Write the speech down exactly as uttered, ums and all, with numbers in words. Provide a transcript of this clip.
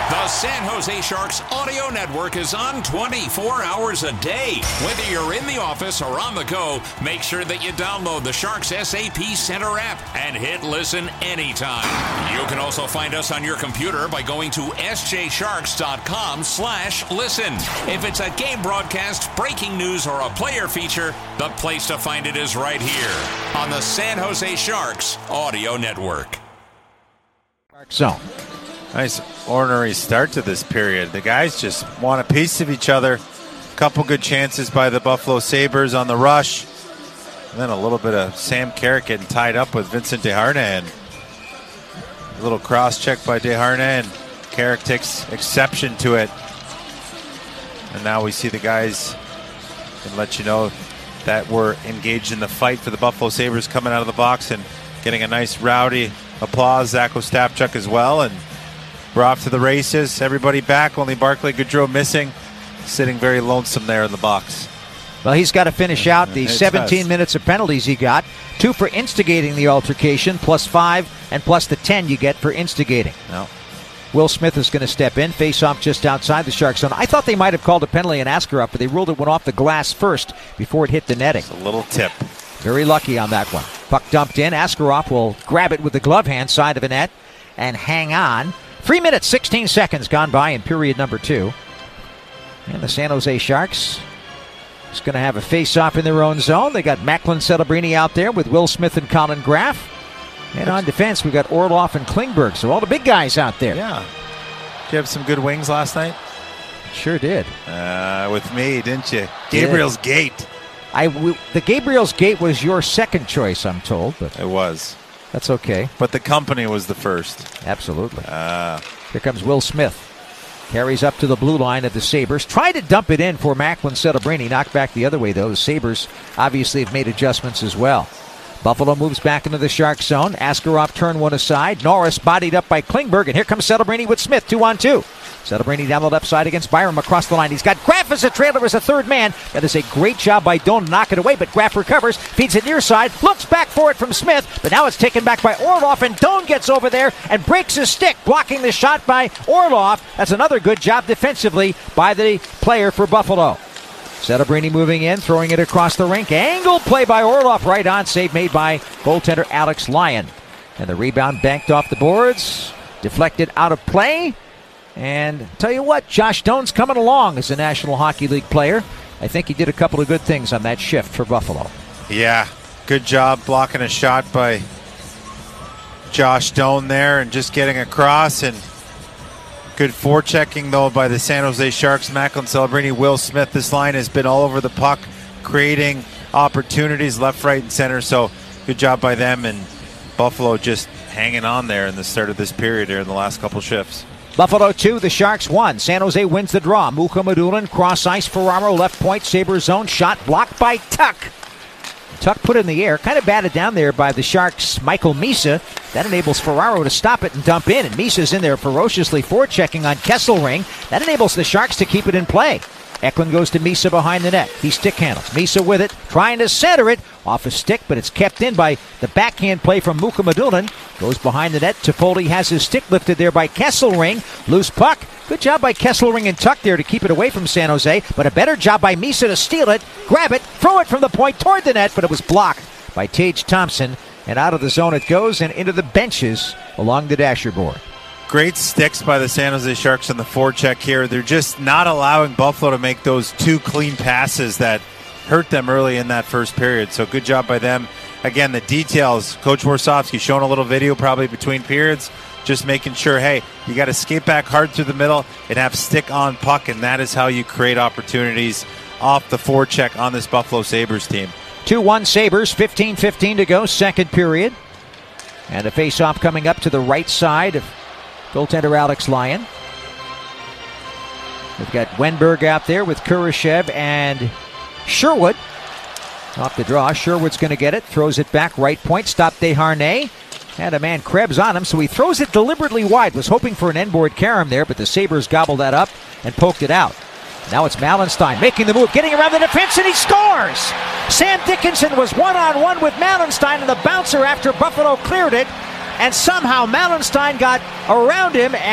The San Jose Sharks audio network is on twenty-four hours a day. Whether you're in the office or on the go, make sure that you download the Sharks S A P Center app and hit listen anytime. You can also find us on your computer by going to s j sharks dot com slash listen. If it's a game broadcast, breaking news, or a player feature, the place to find it is right here on the San Jose Sharks audio network. Zone. Nice ordinary start to this period. The guys just want a piece of each other. A couple good chances by the Buffalo Sabres on the rush. And then a little bit of Sam Carrick getting tied up with Vincent Desharnais. A little cross check by Desharnais, and Carrick takes exception to it. And now we see the guys and let you know that we're engaged in the fight for the Buffalo Sabres coming out of the box and getting a nice rowdy applause. Zach Ostapchuk as well. And we're off to the races. Everybody back. Only Barclay Goodrow missing. Sitting very lonesome there in the box. Well, he's got to finish out the It seventeen does. minutes of penalties he got. Two for instigating the altercation, plus five, and plus the ten you get for instigating. No. Will Smith is going to step in, face off just outside the Shark zone. I thought they might have called a penalty on Askarov, but they ruled it went off the glass first before it hit the netting. It's a little tip. Very lucky on that one. Puck dumped in. Askarov will grab it with the glove hand side of the net and hang on. Three minutes, sixteen seconds gone by in period number two. And the San Jose Sharks is going to have a face-off in their own zone. They got Macklin Celebrini out there with Will Smith and Colin Graff. And on defense, we've got Orlov and Klingberg. So all the big guys out there. Yeah. Did you have some good wings last night? Sure did. Uh, with me, didn't you? Gabriel's Gate. I w- the Gabriel's Gate was your second choice, I'm told. But It was. that's okay. But the company was the first. Absolutely. Uh, Here comes Will Smith. Carries up to the blue line of the Sabres. Tried to dump it in for Macklin Celebrini. Knocked back the other way, though. The Sabres obviously have made adjustments as well. Buffalo moves back into the Shark zone. Askarov turned one aside. Norris bodied up by Klingberg. And here comes Celebrini with Smith. Two on two. Celebrini down the left side against Byram across the line. He's got Graff as a trailer as a third man. That is a great job by Doan to knock it away, but Graff recovers, feeds it near side, looks back for it from Smith, but now it's taken back by Orlov, and Doan gets over there and breaks his stick, blocking the shot by Orlov. That's another good job defensively by the player for Buffalo. Celebrini moving in, throwing it across the rink. Angle play by Orlov, right on, save made by goaltender Alex Lyon. And the rebound banked off the boards, deflected out of play. And tell you what, Josh Doan's coming along as a National Hockey League player. I think he did a couple of good things on that shift for Buffalo. yeah, good job blocking a shot by Josh Doan there and just getting across. And good forechecking, though, by the San Jose Sharks. Macklin Celebrini, Will Smith. This line has been all over the puck, creating opportunities left, right, and center. So good job by them. And Buffalo just hanging on there in the start of this period here in the last couple shifts. Buffalo two, the Sharks one. San Jose wins the draw. Mukhamadullin, cross ice, Ferraro, left point, Sabres zone, shot blocked by Tuck. Tuck put it in the air, kind of batted down there by the Sharks' Michael Misa. That enables Ferraro to stop it and dump in, and Misa's in there ferociously forechecking on Kesselring. That enables the Sharks to keep it in play. Eklund goes to Misa behind the net. He stick handles. Misa with it, trying to center it. Off a stick, but it's kept in by the backhand play from Mukhamadullin. Goes behind the net. Toffoli has his stick lifted there by Kesselring. Loose puck. Good job by Kesselring and Tuck there to keep it away from San Jose, but a better job by Misa to steal it, grab it, throw it from the point toward the net, but it was blocked by Tage Thompson. And out of the zone it goes and into the benches along the dasher board. Great sticks by the San Jose Sharks on the forecheck here. They're just not allowing Buffalo to make those two clean passes that hurt them early in that first period. So good job by them. Again, the details, Coach Warsofsky showing a little video probably between periods, just making sure, hey, you got to skate back hard through the middle and have stick on puck, and that is how you create opportunities off the forecheck on this Buffalo Sabres team. two one Sabres, fifteen fifteen to go, second period. And a face-off coming up to the right side of goaltender Alex Lyon. We've got Wenberg out there with Kurashev and Sherwood. Off the draw, Sherwood's going to get it, throws it back, right point, stop Desharnais. Had a man Krebs on him, so he throws it deliberately wide. Was hoping for an end-board carom there, but the Sabres gobbled that up and poked it out. Now it's Malenstein making the move, getting around the defense, and he scores! Sam Dickinson was one-on-one with Malenstein and the bouncer after Buffalo cleared it, and somehow Malenstein got around him.